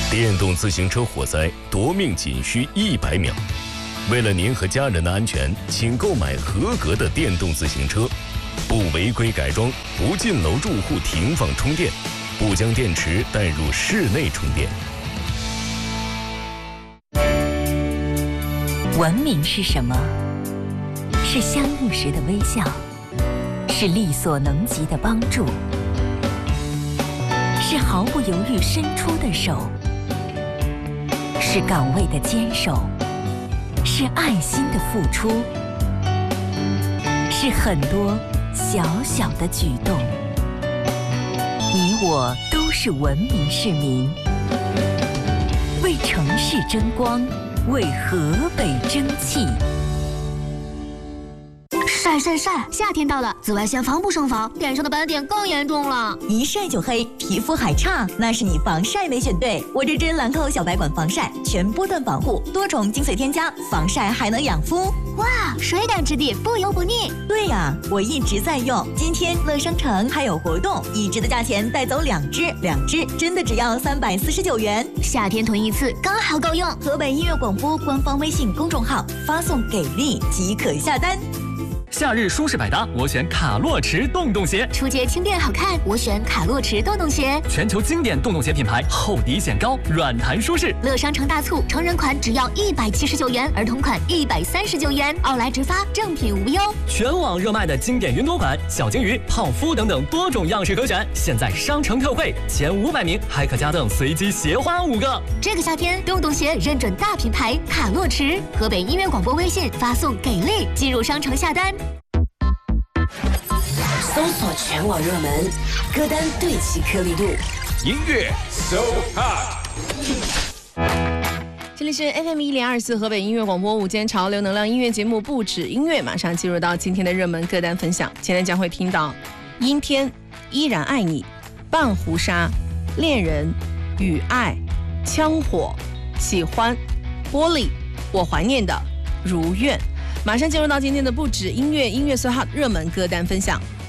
电动自行车火灾夺命仅需100秒。为了您和家人的安全，请购买合格的电动自行车，不违规改装，不进楼住户停放充电，不将电池带入室内充电。 文明是什么？是相遇时的微笑，是力所能及的帮助，是毫不犹豫伸出的手，是岗位的坚守，是爱心的付出，是很多小小的举动。你我都是文明市民，为城市争光，为河北争气。 晒！夏天到了，紫外线防不胜防，脸上的斑点更严重了。 一晒就黑，皮肤还差，那是你防晒没选对。我这支兰蔻小白管防晒，全波段防护，多重精髓添加，防晒还能养肤。 哇，水感质地，不油不腻。 对呀，我一直在用。今天乐商城还有活动，1支的价钱带走2支，2支真的只要349元。 夏天囤一次刚好够用。 河北音乐广播官方微信公众号发送给力即可下单。 夏日舒适百搭，我选卡洛驰洞洞鞋。 出街轻便好看，我选卡洛驰洞洞鞋。 全球经典洞洞鞋品牌，厚底显高，软弹舒适。 乐商城大促，成人款只要179元，儿童款139元，奥莱直发，正品无忧。 全网热卖的经典云朵款、小金鱼、泡芙等等多种样式可选，现在商城特惠，前500名还可加赠随机鞋花5个。 这个夏天，洞洞鞋认准大品牌卡洛驰。河北音乐广播微信发送给力，进入商城下单。 搜索全网热门歌单，对齐颗粒度， 音乐 So Hot。 这里是 FM 1024河北音乐广播午间潮流能量音乐节目不止音乐，马上进入到今天的热门歌单分享。今天将会听到阴天、依然爱你、半壶纱、恋人、雨爱、枪火、喜欢、玻璃、我怀念的、如愿。马上进入到今天的不止音乐 So Hot 热门歌单分享。